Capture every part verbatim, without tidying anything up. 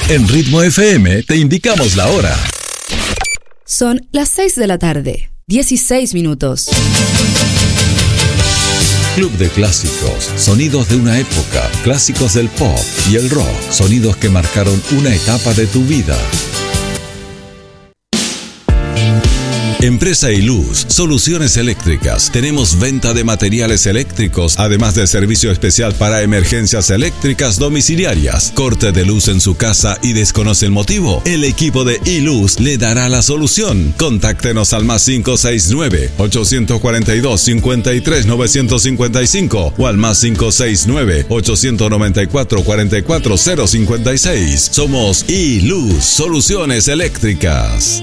En Ritmo F M te indicamos la hora. Son las seis de la tarde, dieciséis minutos. Club de Clásicos, sonidos de una época, clásicos del pop y el rock, sonidos que marcaron una etapa de tu vida. Empresa Iluz, soluciones eléctricas. Tenemos venta de materiales eléctricos, además de servicio especial para emergencias eléctricas domiciliarias. Corte de luz en su casa y desconoce el motivo. El equipo de Iluz le dará la solución. Contáctenos al más cinco seis nueve, ocho cuatro dos, cinco tres nueve cinco cinco o al más cinco seis nueve, ocho nueve cuatro, cuatro cuatro cero cinco seis. Somos Iluz, soluciones eléctricas.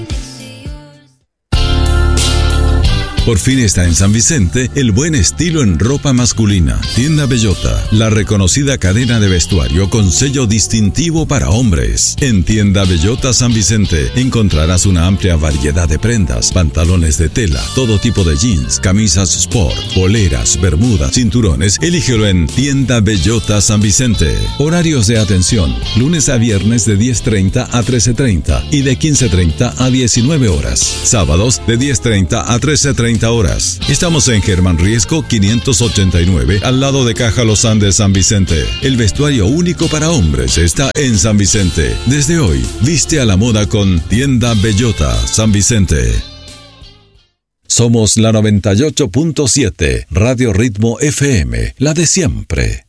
Por fin está en San Vicente el buen estilo en ropa masculina. Tienda Bellota, la reconocida cadena de vestuario con sello distintivo para hombres. En Tienda Bellota San Vicente encontrarás una amplia variedad de prendas, pantalones de tela, todo tipo de jeans, camisas sport, poleras, bermudas, cinturones. Elígelo en Tienda Bellota San Vicente. Horarios de atención, lunes a viernes de diez treinta a trece treinta y de quince treinta a diecinueve horas. Sábados de diez treinta a trece treinta horas. Estamos en Germán Riesco quinientos ochenta y nueve, al lado de Caja Los Andes San Vicente. El vestuario único para hombres está en San Vicente. Desde hoy, viste a la moda con Tienda Bellota San Vicente. Somos la noventa y ocho punto siete, Radio Ritmo F M, la de siempre.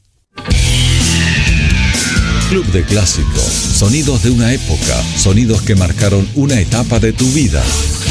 Club de Clásicos, sonidos de una época, sonidos que marcaron una etapa de tu vida.